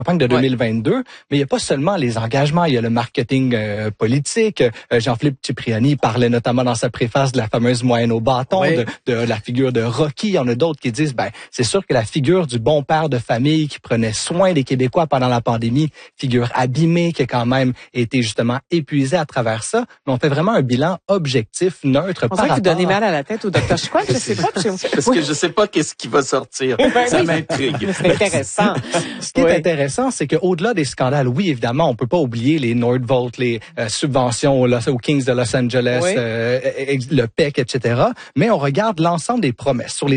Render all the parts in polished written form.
campagne de 2022, mais il n'y a pas seulement les engagements, il y a le marketing politique. Jean-Philippe Cipriani parlait notamment dans sa préface de la fameuse moyenne au bâton, de la figure de Rocky. Il y en a d'autres qui disent, c'est sûr que la figure du bon père de famille qui prenait soin des Québécois pendant la pandémie, figure abîmée qui a quand même été justement épuisée à travers ça, mais on fait vraiment un bilan objectif, neutre. On dirait que vous donnez mal à la tête au Dr. Chicoine, je sais pas. Parce que je sais pas qu'est-ce qui va sortir. Ça m'intrigue. C'est intéressant. Ce qui est intéressant, c'est qu'au-delà des scandales, oui, évidemment, on peut pas oublier les Nordvolt, les subventions aux Kings de Los Angeles, le PEC, etc. Mais on regarde l'ensemble des promesses. Sur les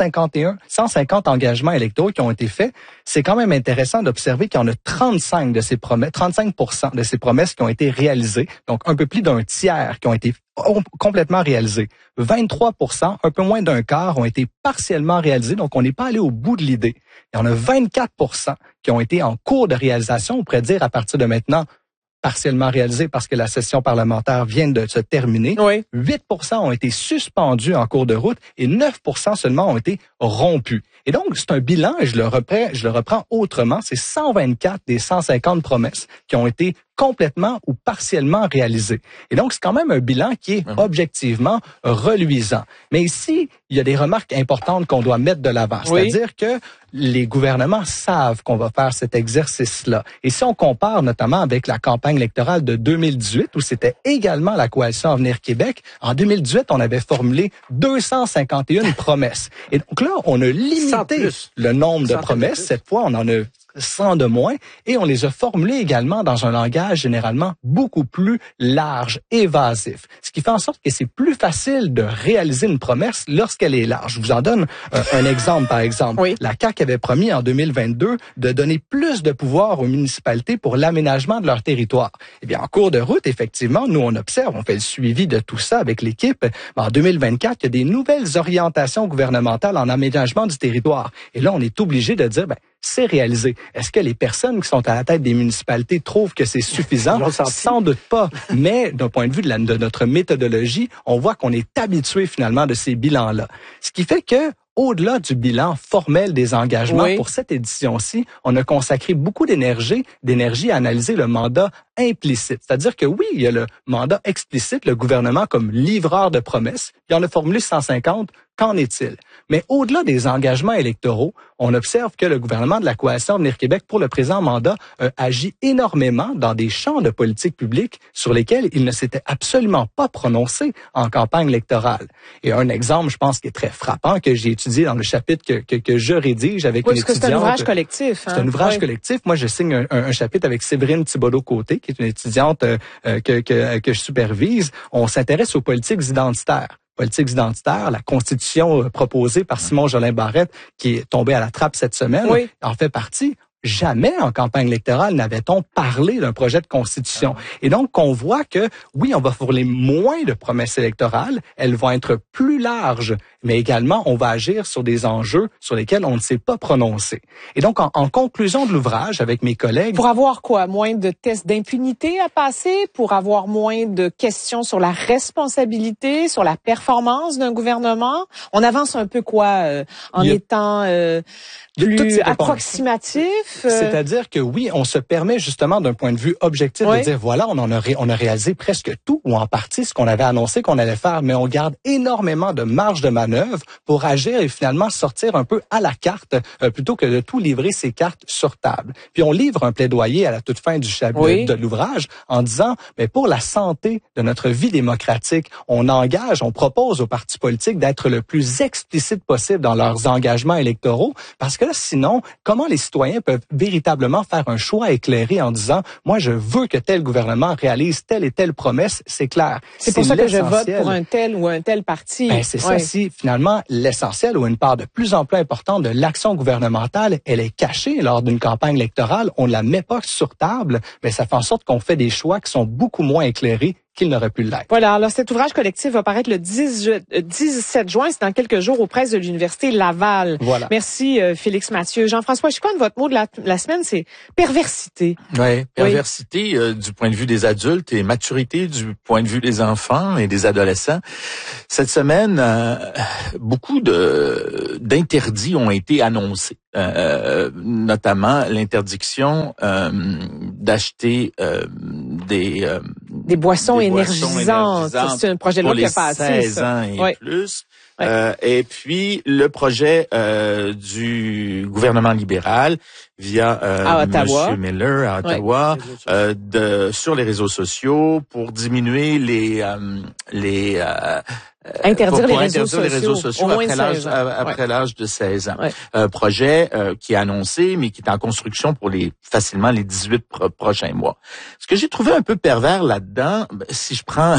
150 engagements électoraux qui ont été faits, c'est quand même intéressant d'observer qu'il y en a 35% de ces promesses qui ont été réalisées. Donc, un peu plus d'un tiers qui ont été complètement réalisés. 23%, un peu moins d'un quart, ont été partiellement réalisés, donc on n'est pas allé au bout de l'idée. Il y en a 24% qui ont été en cours de réalisation, on pourrait dire à partir de maintenant, partiellement réalisés parce que la session parlementaire vient de se terminer. 8% ont été suspendus en cours de route et 9% seulement ont été rompus. Et donc, c'est un bilan, et je le reprends autrement, c'est 124 des 150 promesses qui ont été complètement ou partiellement réalisées. Et donc, c'est quand même un bilan qui est objectivement reluisant. Mais ici, il y a des remarques importantes qu'on doit mettre de l'avant. C'est-à-dire que les gouvernements savent qu'on va faire cet exercice-là. Et si on compare notamment avec la campagne électorale de 2018, où c'était également la Coalition Avenir Québec, en 2018, on avait formulé 251 promesses. Et donc là, on a limité le nombre de promesses. Cette fois, on en a 100 de moins, et on les a formulés également dans un langage généralement beaucoup plus large, évasif. Ce qui fait en sorte que c'est plus facile de réaliser une promesse lorsqu'elle est large. Je vous en donne un exemple, par exemple. La CAQ avait promis en 2022 de donner plus de pouvoir aux municipalités pour l'aménagement de leur territoire. Eh bien, en cours de route, effectivement, nous, on observe, on fait le suivi de tout ça avec l'équipe. En 2024, il y a des nouvelles orientations gouvernementales en aménagement du territoire. Et là, on est obligé de dire, c'est réalisé. Est-ce que les personnes qui sont à la tête des municipalités trouvent que c'est suffisant? Sans doute pas. Mais d'un point de vue de notre méthodologie, on voit qu'on est habitué finalement de ces bilans-là. Ce qui fait que au-delà du bilan formel des engagements, pour cette édition-ci, on a consacré beaucoup d'énergie à analyser le mandat implicite. C'est-à-dire que oui, il y a le mandat explicite, le gouvernement comme livreur de promesses. Il en a formulé 150. Qu'en est-il? Mais au-delà des engagements électoraux, on observe que le gouvernement de la Coalition Avenir Québec, pour le présent mandat, agit énormément dans des champs de politique publique sur lesquels il ne s'était absolument pas prononcé en campagne électorale. Et un exemple, je pense, qui est très frappant, que j'ai étudié dans le chapitre que je rédige avec une étudiante. C'est un ouvrage collectif. C'est un ouvrage collectif. Moi, je signe un chapitre avec Séverine Thibodeau-Côté, qui est une étudiante que je supervise. On s'intéresse aux politiques identitaires. La constitution proposée par Simon Jolin Barrette, qui est tombée à la trappe cette semaine, en fait partie. Jamais en campagne électorale n'avait-on parlé d'un projet de constitution. Et donc, on voit que, oui, on va fournir moins de promesses électorales, elles vont être plus larges, mais également, on va agir sur des enjeux sur lesquels on ne s'est pas prononcé. Et donc, en conclusion de l'ouvrage, avec mes collègues... Pour avoir quoi? Moins de tests d'impunité à passer? Pour avoir moins de questions sur la responsabilité, sur la performance d'un gouvernement? On avance un peu quoi en étant plus approximatif? C'est-à-dire que oui, on se permet justement d'un point de vue objectif de dire voilà, on a réalisé presque tout ou en partie ce qu'on avait annoncé qu'on allait faire, mais on garde énormément de marge de manœuvre pour agir et finalement sortir un peu à la carte plutôt que de tout livrer ses cartes sur table. Puis on livre un plaidoyer à la toute fin du chapitre de l'ouvrage en disant mais pour la santé de notre vie démocratique, on propose aux partis politiques d'être le plus explicite possible dans leurs engagements électoraux parce que là, sinon, comment les citoyens peuvent véritablement faire un choix éclairé en disant, moi, je veux que tel gouvernement réalise telle et telle promesse, c'est clair. C'est pour ça que je vote pour un tel ou un tel parti. C'est ça, si finalement, l'essentiel ou une part de plus en plus importante de l'action gouvernementale, elle est cachée lors d'une campagne électorale, on ne la met pas sur table, mais ça fait en sorte qu'on fait des choix qui sont beaucoup moins éclairés qu'il n'aurait pu l'être. Voilà, alors cet ouvrage collectif va paraître le 17 juin, c'est dans quelques jours aux presses de l'Université Laval. Voilà. Merci Félix Mathieu. Jean-François Chicoine, votre mot de la semaine, c'est perversité. Ouais, perversité du point de vue des adultes et maturité du point de vue des enfants et des adolescents. Cette semaine, beaucoup d'interdits ont été annoncés. Notamment l'interdiction d'acheter des boissons énergisantes. C'est un projet de loi qui a passé. 16 ans et plus. Et puis le projet du gouvernement libéral via Monsieur Miller à Ottawa sur les réseaux sociaux pour diminuer interdire les réseaux sociaux après l'âge de 16 ans. Projet qui est annoncé, mais qui est en construction pour facilement les 18 prochains mois. Ce que j'ai trouvé un peu pervers là-dedans, si je prends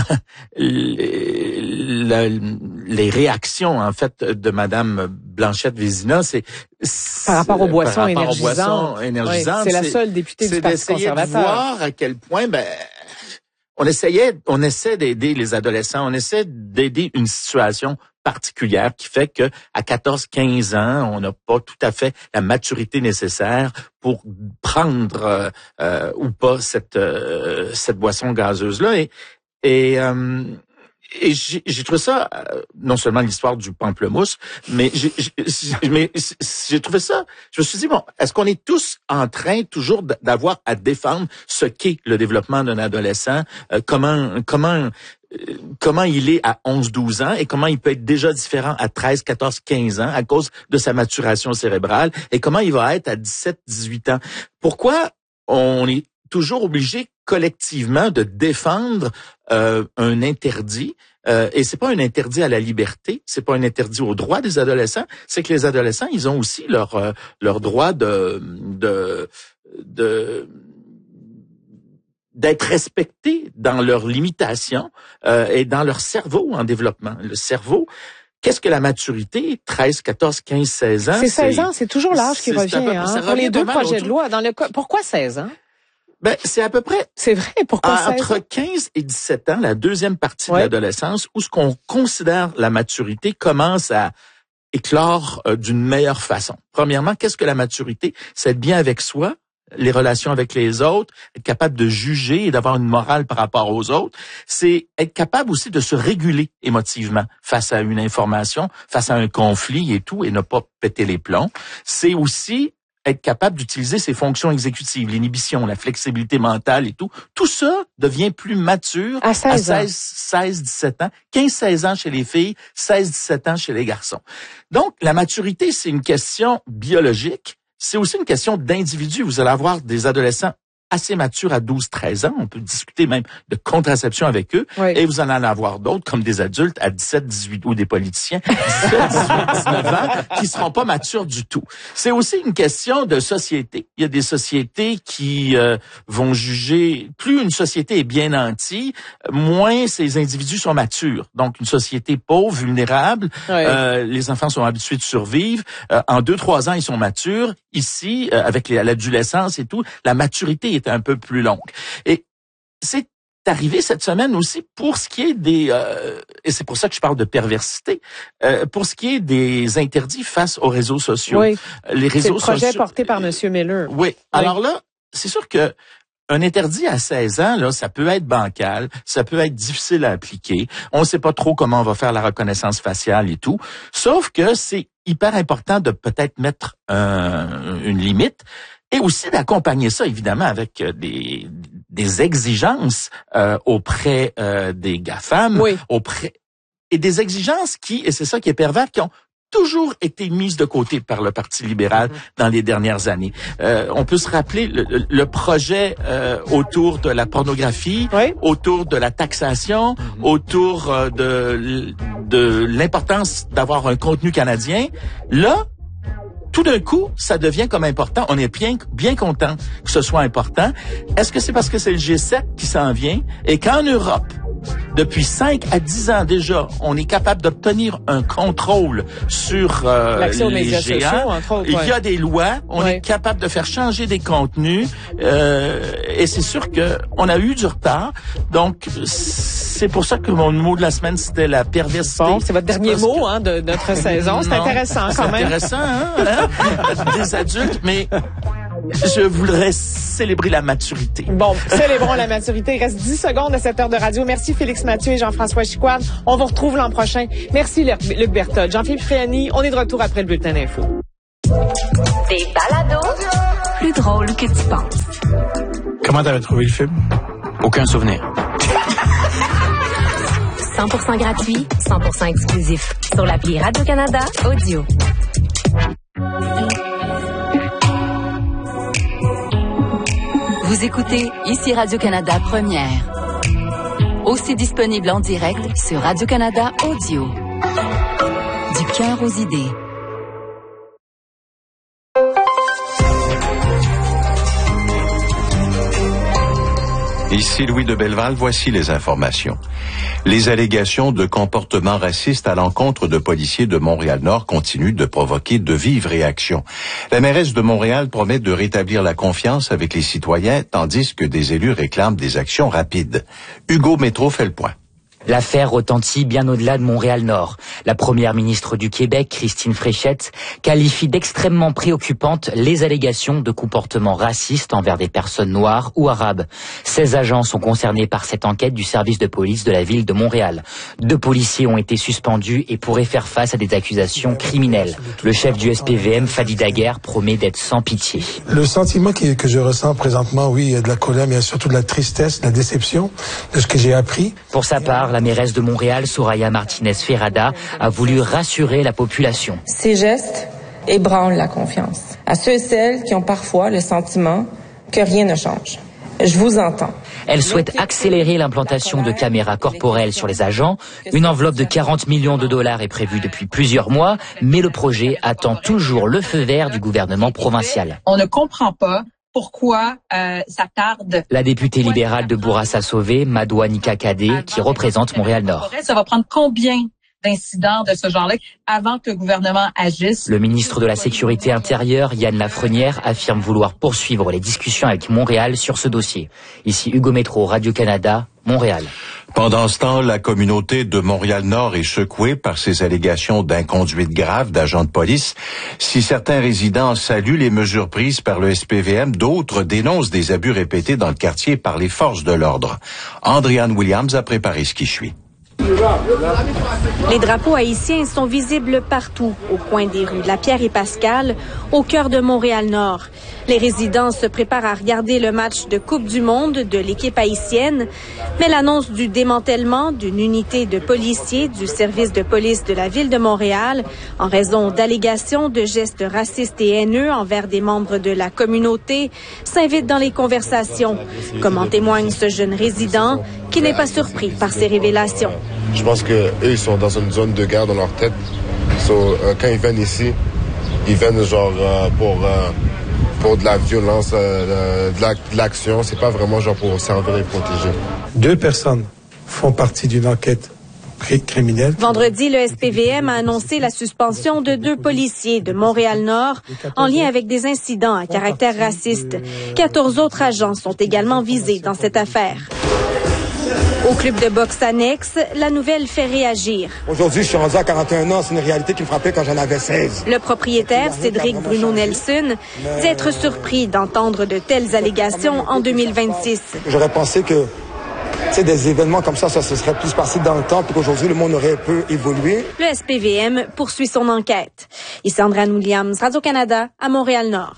les réactions, en fait, de Madame Blanchette-Vézina, c'est par rapport aux boissons énergisantes. C'est la seule députée du Parti conservateur. C'est d'essayer de voir à quel point, on essaie d'aider les adolescents, on essaie d'aider une situation particulière qui fait que à 14-15 ans, on n'a pas tout à fait la maturité nécessaire pour prendre ou pas cette boisson gazeuse là et j'ai trouvé ça non seulement l'histoire du pamplemousse, mais j'ai trouvé ça. Je me suis dit est-ce qu'on est tous en train toujours d'avoir à défendre ce qu'est le développement d'un adolescent, comment il est à 11-12 ans et comment il peut être déjà différent à 13, 14, 15 ans à cause de sa maturation cérébrale et comment il va être à 17, 18 ans. Pourquoi on est toujours obligé collectivement de défendre un interdit et c'est pas un interdit à la liberté, c'est pas un interdit aux droits des adolescents, c'est que les adolescents, ils ont aussi leur droit d'être respectés dans leurs limitations et dans leur cerveau en développement. Le cerveau, qu'est-ce que la maturité? 13, 14, 15, 16 ans. C'est 16 ans, c'est toujours l'âge qui revient. Pour les deux projets de loi. Pourquoi 16 ans? C'est à peu près. C'est vrai, pourquoi 16 ans? Entre 15 et 17 ans, la deuxième partie de l'adolescence, où ce qu'on considère la maturité commence à éclore d'une meilleure façon. Premièrement, qu'est-ce que la maturité? C'est être bien avec soi, les relations avec les autres, être capable de juger et d'avoir une morale par rapport aux autres. C'est être capable aussi de se réguler émotivement face à une information, face à un conflit et tout, et ne pas péter les plombs. C'est aussi être capable d'utiliser ses fonctions exécutives, l'inhibition, la flexibilité mentale et tout. Tout ça devient plus mature à 16, 17 ans, 15-16 ans chez les filles, 16-17 ans chez les garçons. Donc, la maturité, c'est une question biologique. C'est aussi une question d'individu. Vous allez avoir des adolescents assez matures à 12-13 ans. On peut discuter même de contraception avec eux. Et vous allez en avoir d'autres, comme des adultes à 17-18 ou des politiciens, 17-18-19 ans, qui seront pas matures du tout. C'est aussi une question de société. Il y a des sociétés qui vont juger, plus une société est bien nantie, moins ces individus sont matures. Donc, une société pauvre, vulnérable, les enfants sont habitués de survivre. En 2-3 ans, ils sont matures. Ici, avec l'adolescence et tout, la maturité est un peu plus longue. Et c'est arrivé cette semaine aussi pour ce qui est des... et c'est pour ça que je parle de perversité. Pour ce qui est des interdits face aux réseaux sociaux. Les réseaux c'est le projet porté par M. Miller. Alors là, c'est sûr que un interdit à 16 ans, là, ça peut être bancal, ça peut être difficile à appliquer. On ne sait pas trop comment on va faire la reconnaissance faciale et tout. Sauf que c'est hyper important de peut-être mettre une limite et aussi d'accompagner ça, évidemment, avec des exigences auprès des GAFAM, et des exigences qui, et c'est ça qui est pervers, qui ont toujours été mises de côté par le Parti libéral dans les dernières années. On peut se rappeler le projet autour de la pornographie, autour de la taxation, autour de l'importance d'avoir un contenu canadien. Là, tout d'un coup, ça devient comme important. On est bien content que ce soit important. Est-ce que c'est parce que c'est le G7 qui s'en vient et qu'en Europe, depuis 5 à 10 ans déjà, on est capable d'obtenir un contrôle sur l'accès aux les médias géants. sociaux, entre autres. Il y a des lois, on est capable de faire changer des contenus, et c'est sûr que on a eu du retard. Donc, c'est pour ça que mon mot de la semaine, c'était la perversité. Bon, c'est votre dernier mot de notre saison. C'est intéressant quand même. C'est intéressant, hein? Des adultes, mais je voudrais célébrer la maturité. Bon, célébrons la maturité. Il reste 10 secondes à cette heure de radio. Merci Félix Mathieu et Jean-François Chicoine. On vous retrouve l'an prochain. Merci Luc Berthold. Jean-Philippe Fréani, on est de retour après le bulletin d'info. Des balados plus drôles que tu penses. Comment t'avais trouvé le film? Aucun souvenir. 100% gratuit, 100% exclusif. Sur l'appli Radio-Canada Audio. Vous écoutez ici Radio-Canada Première. Aussi disponible en direct sur Radio-Canada Audio. Du cœur aux idées. Ici Louis de Belleval, voici les informations. Les allégations de comportement raciste à l'encontre de policiers de Montréal-Nord continuent de provoquer de vives réactions. La mairesse de Montréal promet de rétablir la confiance avec les citoyens, tandis que des élus réclament des actions rapides. Hugo Métro fait le point. L'affaire retentit bien au-delà de Montréal-Nord. La première ministre du Québec, Christine Fréchette, qualifie d'extrêmement préoccupantes les allégations de comportements racistes envers des personnes noires ou arabes. 16 agents sont concernés par cette enquête du service de police de la ville de Montréal. 2 policiers ont été suspendus et pourraient faire face à des accusations criminelles. Le chef du SPVM, Fadi Daguerre, promet d'être sans pitié. Le sentiment que je ressens présentement, oui, il y a de la colère, mais il y a surtout de la tristesse, de la déception de ce que j'ai appris. Pour sa part, la mairesse de Montréal, Soraya Martinez-Ferrada, a voulu rassurer la population. Ces gestes ébranlent la confiance à ceux et celles qui ont parfois le sentiment que rien ne change. Je vous entends. Elle souhaite accélérer l'implantation de caméras corporelles sur les agents. Une enveloppe de 40 millions de dollars est prévue depuis plusieurs mois, mais le projet attend toujours le feu vert du gouvernement provincial. On ne comprend pas pourquoi ça tarde. La députée libérale de Bourassa-Sauvé, Madoua Nika-Kadé, qui représente Montréal-Nord. Ça va prendre combien d'incidents de ce genre-là avant que le gouvernement agisse? Le ministre de la Sécurité intérieure, Yann Lafrenière, affirme vouloir poursuivre les discussions avec Montréal sur ce dossier. Ici Hugo Métro, Radio-Canada, Montréal. Pendant ce temps, la communauté de Montréal-Nord est secouée par ces allégations d'inconduite grave d'agents de police. Si certains résidents saluent les mesures prises par le SPVM, d'autres dénoncent des abus répétés dans le quartier par les forces de l'ordre. Andréane Williams a préparé ce qui suit. Les drapeaux haïtiens sont visibles partout, au coin des rues Lapierre et Pascal, au cœur de Montréal-Nord. Les résidents se préparent à regarder le match de Coupe du Monde de l'équipe haïtienne, mais l'annonce du démantèlement d'une unité de policiers du service de police de la ville de Montréal, en raison d'allégations de gestes racistes et haineux envers des membres de la communauté, s'invite dans les conversations, comme en témoigne ce jeune résident qui n'est pas surpris par ces révélations. Je pense que eux ils sont dans une zone de guerre dans leur tête. Quand ils viennent ici, ils viennent genre pour de la violence, de l'action. C'est pas vraiment genre pour servir et protéger. 2 personnes font partie d'une enquête criminelle. Vendredi, le SPVM a annoncé la suspension de 2 policiers de Montréal-Nord en lien avec des incidents à caractère raciste. 14 autres agents sont également visés dans cette affaire. Au club de boxe annexe, la nouvelle fait réagir. Aujourd'hui, je suis rendu à 41 ans. C'est une réalité qui me frappait quand j'en avais 16. Le propriétaire, Cédric Bruno Nelson, dit être surpris d'entendre de telles allégations en 2026. J'aurais pensé que des événements comme ça se serait plus passé dans le temps, puis qu'aujourd'hui, le monde aurait un peu évolué. Le SPVM poursuit son enquête. Ici Andréane Williams, Radio-Canada, à Montréal-Nord.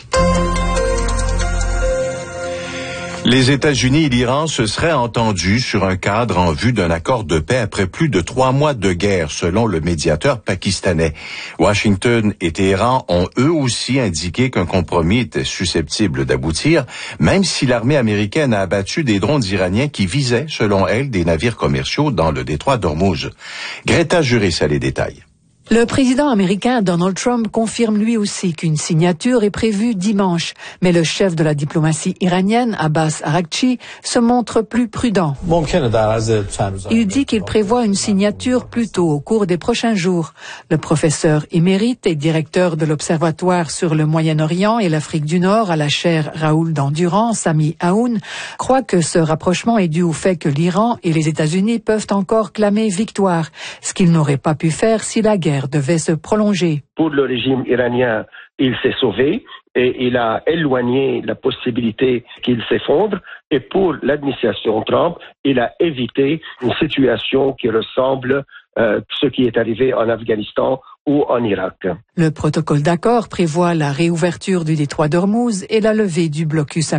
Les États-Unis et l'Iran se seraient entendus sur un cadre en vue d'un accord de paix après plus de 3 mois de guerre, selon le médiateur pakistanais. Washington et Téhéran ont eux aussi indiqué qu'un compromis était susceptible d'aboutir, même si l'armée américaine a abattu des drones iraniens qui visaient, selon elle, des navires commerciaux dans le détroit d'Ormuz. Greta Juris a les détails. Le président américain Donald Trump confirme lui aussi qu'une signature est prévue dimanche. Mais le chef de la diplomatie iranienne, Abbas Araghchi, se montre plus prudent. Il dit qu'il prévoit une signature plus tôt au cours des prochains jours. Le professeur émérite et directeur de l'Observatoire sur le Moyen-Orient et l'Afrique du Nord à la chaire Raoul d'Endurance, Sami Aoun, croit que ce rapprochement est dû au fait que l'Iran et les États-Unis peuvent encore clamer victoire, ce qu'ils n'auraient pas pu faire si la guerre devait se prolonger. Pour le régime iranien, il s'est sauvé et il a éloigné la possibilité qu'il s'effondre. Et pour l'administration Trump, il a évité une situation qui ressemble à ce qui est arrivé en Afghanistan ou en Irak. Le protocole d'accord prévoit la réouverture du détroit d'Ormuz et la levée du blocus américain.